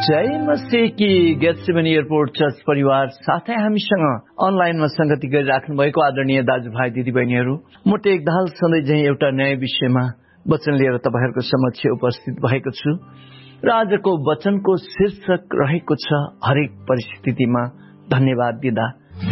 जय मसीह की Gethsemane airport church परिवार साथै हामीसँग अनलाइनमा संगति गरिराख्नु भएको आदरणीय दाजुभाइ दिदीबहिनीहरू, म टेक दाहाल सधैँ झैं एउटा नयाँ विषयमा वचन लिएर तपाईहरुको समक्ष उपस्थित भएको छु र आजको वचनको शीर्षक रहेको छ हरेक परिस्थितिमा धन्यवाद दिँदा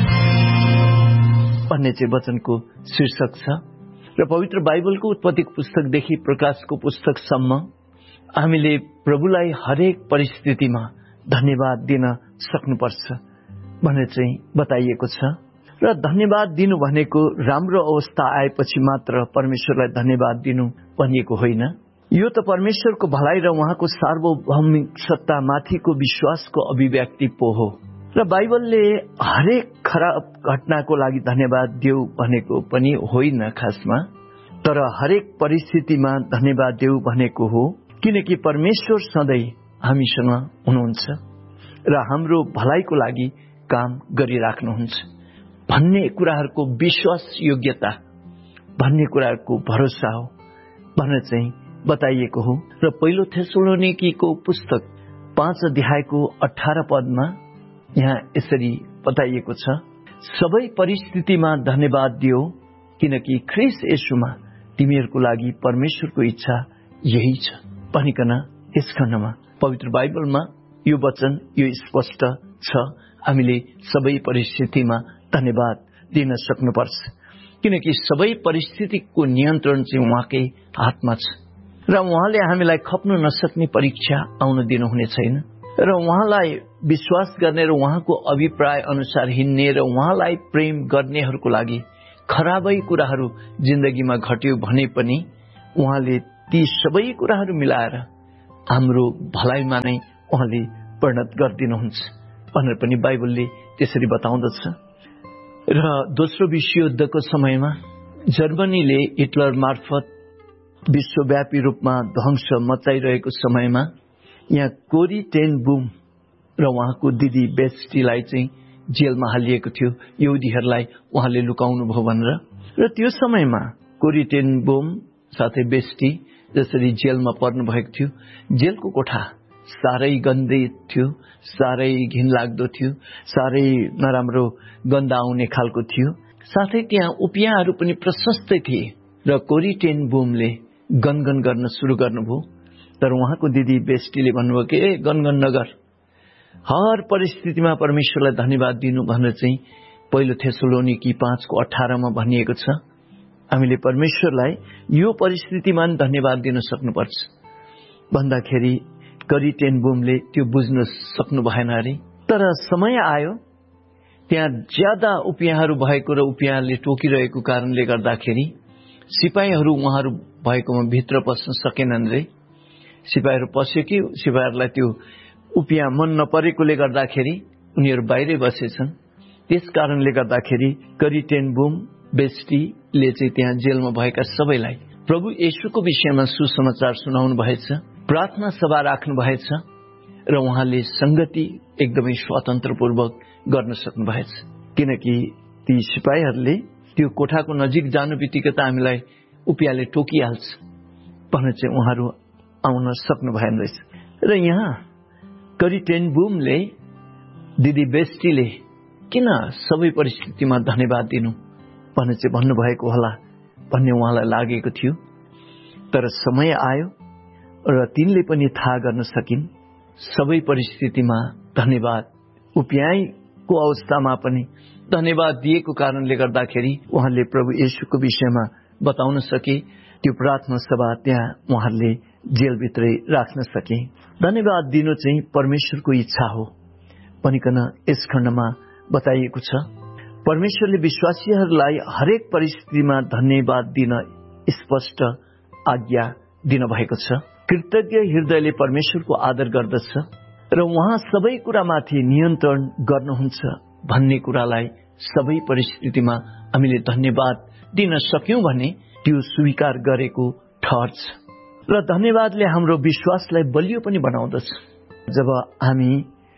भन्ने चाहिँ वचनको शीर्षक छ र पवित्र बाइबलको उत्पत्तिको पुस्तकदेखि प्रकाशको पुस्तकसम्म हामीले प्रभुलाई हरेक परिस्थितिमा धन्यवाद दिन सक्नुपर्छ भन्ने चाहिँ बताइएको छ र धन्यवाद दिनु भनेको राम्रो अवस्था आएपछि मात्र परमेश्वरलाई धन्यवाद दिनु भनिएको होइन। यो त परमेश्वरको भलाइ र उहाँको सार्वभौमिक सत्तामाथिको विश्वासको अभिव्यक्ति पो हो र बाइबलले हरेक खराब घटनाको लागि धन्यवाद देऊ भनेको पनि होइन खासमा, तर हरेक परिस्थितिमा धन्यवाद देऊ भनेको हो किनकि परमेश्वर सधैँ हामीसँग हुनुहुन्छ र हाम्रो भलाइको लागि काम गरिराख्नुहुन्छ भन्ने कुराहरूको विश्वास योग्यता भन्ने कुराहरूको भरोसा हो भनेर चाहिँ बताइएको हो। र पहिलो थेसलोनिकीको पुस्तक 5 अध्यायको 18 पदमा यहाँ यसरी बताइएको छ, सबै परिस्थितिमा धन्यवाद दियो किनकि ख्रीष्ट येशूमा तिमीहरूको लागि परमेश्वरको इच्छा यही छ भनिकन यस खण्डमा पवित्र बाइबलमा यो वचन यो स्पष्ट छ। हामीले सबै परिस्थितिमा धन्यवाद दिन सक्नुपर्छ किनकि सबै परिस्थितिको नियन्त्रण चाहिँ उहाँकै हातमा छ र उहाँले हामीलाई खप्नु नसक्ने परीक्षा आउन दिनुहुने छैन र उहाँलाई विश्वास गर्ने र उहाँको अभिप्राय अनुसार हिँड्ने र उहाँलाई प्रेम गर्नेहरूको लागि खराबै कुराहरू जिन्दगीमा घट्यो भने पनि उहाँले ती सबै कुराहरू मिलाएर हाम्रो भलाइमा नै उहाँले परिणत गरिदिनुहुन्छ भनेर पनि बाइबलले त्यसरी बताउँदछ। र दोस्रो विश्वयुद्धको समयमा जर्मनीले हिटलर मार्फत विश्वव्यापी रूपमा ध्वंस मचाइरहेको समयमा यहाँ कोरी टेन बुम र उहाँको दिदी बेस्टीलाई चाहिँ जेलमा हालिएको थियो, यहुदीहरूलाई उहाँले लुकाउनु भयो भनेर। र त्यो समयमा कोरी टेन बुम साथै बेस्टी जसरी जेलमा पर्नु भएको थियो, जेलको कोठा साह्रै गन्दै थियो, साह्रै घिनलाग्दो थियो, साह्रै नराम्रो गन्ध आउने खालको थियो, साथै त्यहाँ उपियाँहरू पनि प्रशस्त थिए र कोरी टेन बुमले गनगन गर्न सुरु गर्नुभयो। तर उहाँको दिदी बेस्टीले भन्नुभयो कि गनगन नगर, हर परिस्थितिमा परमेश्वरलाई धन्यवाद दिनु भनेर चाहिँ पहिलो थेसलोनिकी 5:18 मा भनिएको छ। हामीले परमेश्वरलाई यो परिस्थितिमा धन्यवाद दिन सक्नुपर्छ भन्दाखेरि कोरी टेन बुमले त्यो बुझ्न सक्नु भएन अरे। तर समय आयो, त्यहाँ ज्यादा उपियाँहरू भएको र उपियाँले टोकिरहेको कारणले गर्दाखेरि सिपाहीहरू उहाँहरू भएकोमा भित्र पस्न सकेनन् रे। सिपाहीहरू पस्यो कि सिपाहीहरूलाई त्यो उपियाँ मन नपरेकोले गर्दाखेरि उनीहरू बाहिरै बसेछन्। त्यस कारणले गर्दाखेरि कोरी टेन बुम बेस्टीले चाहिँ त्यहाँ जेलमा भएका सबैलाई प्रभु येशूको विषयमा सुसमाचार सुनाउनु भएछ, प्रार्थना सभा राख्नु भएछ र उहाँले संगति एकदमै स्वतन्त्रपूर्वक गर्न सक्नु भएछ किनकि ती सिपाहीहरूले त्यो कोठाको नजिक जानु बित्तिकै त हामीलाई उपियाँले टोकिहाल्छ भनेर चाहिँ उहाँहरू आउन सक्नु भएन रहेछ। र यहाँ कोरी टेन बुमले दिदी बेस्टीले किन सबै परिस्थितिमा धन्यवाद दिनु भनेर चाहिँ भन्नुभएको होला भन्ने उहाँलाई लागेको थियो। तर समय आयो र तिनले पनि थाहा गर्न सकिन् सबै परिस्थितिमा धन्यवाद, उपियाँको अवस्थामा पनि धन्यवाद दिएको कारणले गर्दाखेरि उहाँले प्रभु येशूको विषयमा बताउन सके। त्यो प्रार्थना सभा त्यहाँ उहाँहरूले जेलभित्रै राख्न सके। धन्यवाद दिनु चाहिँ परमेश्वरको इच्छा हो भनिकन यस खण्डमा बताइएको छ। परमेश्वरले विश्वासीहरूलाई हरेक परिस्थितिमा धन्यवाद दिन स्पष्ट आज्ञा दिनुभएको छ। कृतज्ञ हृदयले परमेश्वरको आदर गर्दछ र उहाँ सबै कुरामाथि नियन्त्रण गर्नुहुन्छ भन्ने कुरालाई सबै परिस्थितिमा हामीले धन्यवाद दिन सक्यौं भने त्यो स्वीकार गरेको ठहर्छ र धन्यवादले हाम्रो विश्वासलाई बलियो पनि बनाउँदछ। जब हामी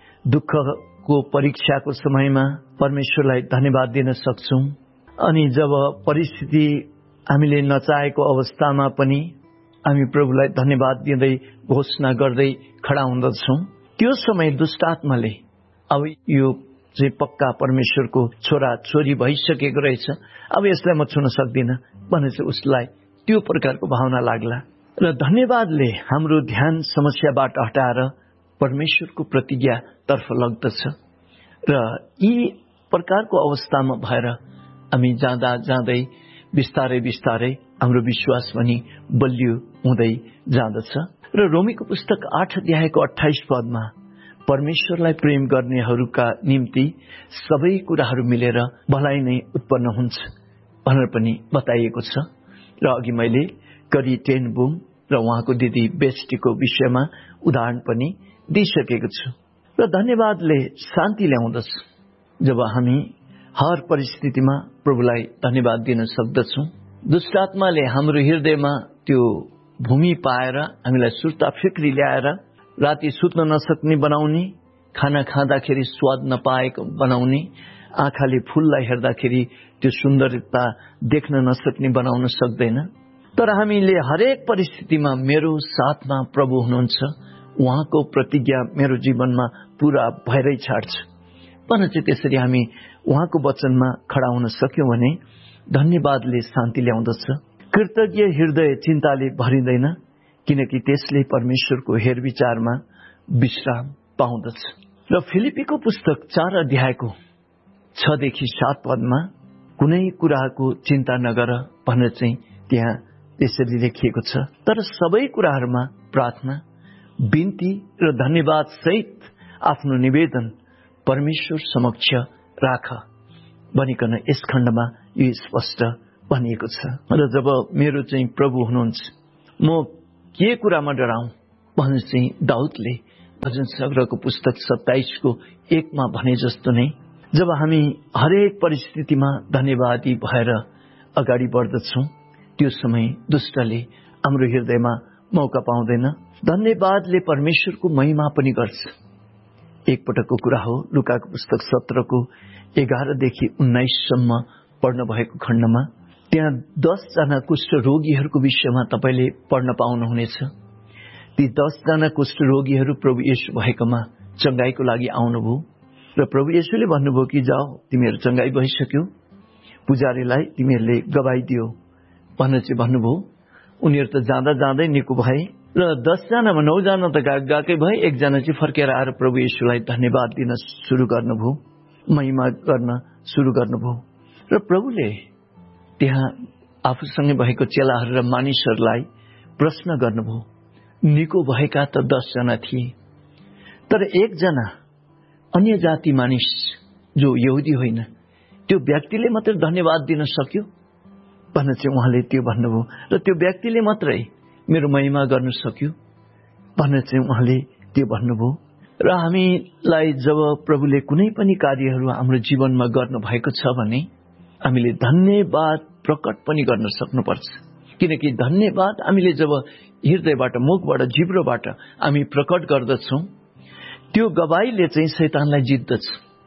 दुःखको परीक्षाको समयमा परमेश्वरलाई धन्यवाद दिन सक्छौं अनि जब परिस्थिति हामीले नचाहेको अवस्थामा पनि हामी प्रभुलाई धन्यवाद दिँदै घोषणा गर्दै खडा हुँदछौं त्यो समय दुष्ट आत्माले अब यो चाहिँ पक्का परमेश्वरको छोरा छोरी भइसकेको रहेछ, अब यसलाई म छुन सक्दिनँ भनेर चाहिँ उसलाई त्यो प्रकारको भावना लाग्ला। र धन्यवादले हाम्रो ध्यान समस्याबाट हटाएर परमेश्वरको प्रतिज्ञातर्फ लग्दछ। र यी प्रकारको अवस्थामा भएर हामी जाँदा जाँदै बिस्तारै बिस्तारै हाम्रो विश्वास पनि बलियो हुँदै जाँदछ। र रोमीको पुस्तक 8 अध्यायको 28 पदमा परमेश्वरलाई प्रेम गर्नेहरूका निम्ति सबै कुराहरू मिलेर भलाइ नै उत्पन्न हुन्छ भनेर पनि बताइएको छ। र अघि मैले करी टेन बुम र उहाँको दिदी बेस्टीको विषयमा उदाहरण पनि दिइसकेको छु। र धन्यवादले शान्ति ल्याउँदछ। जब हामी हर परिस्थितिमा प्रभुलाई धन्यवाद दिन सक्दछौँ, दुष्ट आत्माले हाम्रो हृदयमा त्यो भूमि पाएर हामीलाई सुर्ता फिक्री ल्याएर राति सुत्न नसक्ने बनाउने, खाना खाँदाखेरि स्वाद नपाएको बनाउने, आँखाले फूललाई हेर्दाखेरि त्यो सुन्दरता देख्न नसक्ने बनाउन सक्दैन। तर हामीले हरेक परिस्थितिमा मेरो साथमा प्रभु हुनुहुन्छ, उहाँको प्रतिज्ञा मेरो जीवनमा पूरा भएरै छाड्छ भने चाहिँ त्यसरी हामी उहाँको वचनमा खडा हुन सक्यौं भने धन्यवादले शान्ति ल्याउँदछ। कृतज्ञ हृदय चिन्ताले भरिँदैन, किनकि त्यसले परमेश्वरको हेरविचारमा विश्राम पाउँदछ। र फिलिपीको पुस्तक 4 अध्यायको 6 देखि 7 पदमा कुनै कुराको चिन्ता नगर भनेर चाहिँ त्यहाँ त्यसरी लेखिएको छ। तर सबै कुराहरूमा प्रार्थना, बिन्ती र धन्यवाद सहित आफ्नो निवेदन परमेश्वर समक्ष राख भनिकन यस खण्डमा यो स्पष्ट भनिएको छ। र जब मेरो चाहिँ प्रभु हुनुहुन्छ, म के कुरामा डराउँ भने चाहिँ दाउदले भजन संग्रहको पुस्तक 27को 1मा भने जस्तो नै जब हामी हरेक परिस्थितिमा धन्यवादी भएर अगाडि बढ्दछौँ, त्यो समय दुष्टले हाम्रो हृदयमा मौका पाउँदैन। धन्यवादले परमेश्वरको महिमा पनि गर्छ। एकपटकको कुरा हो, लुकाको पुस्तक 17को 11 देखि 19 सम्म पढ्न भएको खण्डमा त्यहाँ 10 जना कुष्ठ रोगीहरूको विषयमा तपाईले पढ्न पाउनुहुनेछ। ती 10 जना कुष्ठ रोगीहरू प्रभु येशू भएकोमा चंगाईको लागि आउनुभयो र प्रभु येशूले भन्नुभयो कि जाऊ, तिमीहरू चंगाई भइसक्यो, पुजारीलाई तिमीहरूले गवाई दियो भनेर चाहिँ भन्नुभयो। उनीहरू त जाँदा जाँदै निको भए र 10 जनामा 9 जना त गएकै भए, 1 जना चाहिँ फर्केर आएर प्रभु येशूलाई धन्यवाद दिन सुरु गर्नुभयो, महिमा गर्न सुरु गर्नुभयो। र प्रभुले त्यहाँ आफूसँगै भएको चेलाहरू र मानिसहरूलाई प्रश्न गर्नुभयो। निको भएका त 10 जना थिए, तर 1 जना अन्य जाति मानिस जो यहुदी होइन, त्यो व्यक्तिले मात्र धन्यवाद दिन सक्यो भनेर चाहिँ उहाँले त्यो भन्नुभयो। र त्यो व्यक्तिले मात्रै मेरो महिमा गर्न सक्यो भनेर चाहिँ उहाँले त्यो भन्नुभयो। र हामीलाई जब प्रभुले कुनै पनि कार्यहरू हाम्रो जीवनमा गर्नु भएको छ भने हामीले धन्यवाद प्रकट पनि गर्न सक्नुपर्छ। किनकि धन्यवाद हामीले जब हृदयबाट, मुखबाट, जिब्रोबाट हामी प्रकट गर्दछौँ, त्यो गवाईले चाहिँ शैतानलाई जित्दछ।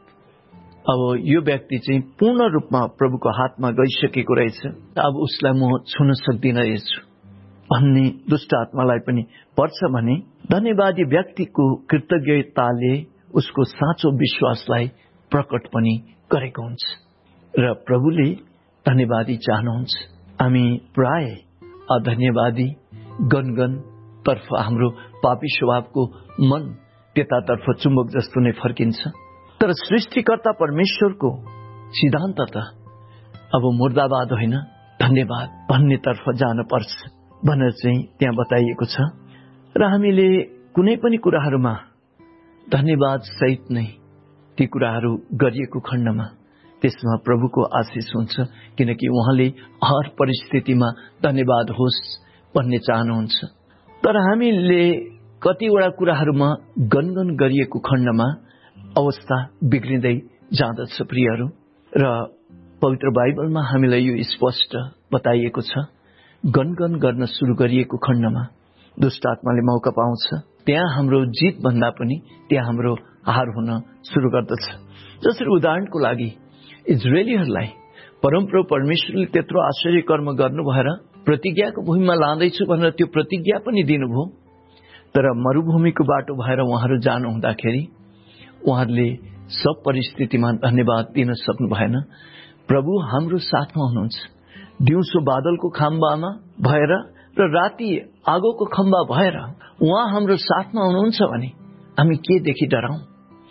अब यो व्यक्ति चाहिँ पूर्ण रूपमा प्रभुको हातमा गइसकेको रहेछ, अब उसलाई म छुन सक्दिन रहेछु भन्ने दुष्ट आत्मालाई पनि पर्छ भने धन्यवादी व्यक्तिको कृतज्ञताले उसको साँचो विश्वासलाई प्रकट पनि गरेको हुन्छ र प्रभुले धन्यवादी चाहनुहुन्छ। हामी प्राय अधन्यवादी गनगन तर्फ हाम्रो पापी स्वभावको मन त्यतातर्फ चुम्बक जस्तो नै फर्किन्छ। तर सृष्टिकर्ता परमेश्वरको सिद्धान्त त अब मुर्दाबाद होइन, धन्यवाद भन्ने तर्फ जान पर्छ भनेर चाहिँ त्यहाँ बताइएको छ। र हामीले कुनै पनि कुराहरूमा धन्यवाद सहित नै ती कुराहरू गरिएको खण्डमा त्यसमा प्रभुको आशिष हुन्छ, किनकि उहाँले हर परिस्थितिमा धन्यवाद होस् भन्ने चाहनुहुन्छ। तर हामीले कतिवटा कुराहरूमा गनगन गरिएको खण्डमा अवस्था बिग्रिँदै जाँदछ प्रियहरू। र पवित्र बाइबलमा हामीलाई यो स्पष्ट बताइएको छ, गनगन गर्न सुरु गरिएको खण्डमा दुष्ट आत्माले मौका पाउँछ। त्यहाँ हाम्रो जित भन्दा पनि त्यहाँ हाम्रो हार हुन सुरु गर्दछ। जसरी उदाहरणको लागि इजरायलीहरूलाई परमप्रभु परमेश्वरले त्यत्रो आश्चर्य कर्म गर्नु भएर प्रतिज्ञाको भूमिमा लाँदैछु भनेर त्यो प्रतिज्ञा पनि दिनुभयो। तर मरुभूमिको बाटो भएर उहाँहरू जानु हुँदाखेरि उहाँहरूले सब परिस्थितिमा धन्यवाद दिन सक्नु भएन। प्रभु हाम्रो साथमा हुनुहुन्छ। दिउँसो बादलको खम्बामा भएर र राति आगोको खम्बा भएर उहाँ हाम्रो साथमा हुनुहुन्छ भने हामी के देखि डराउँ?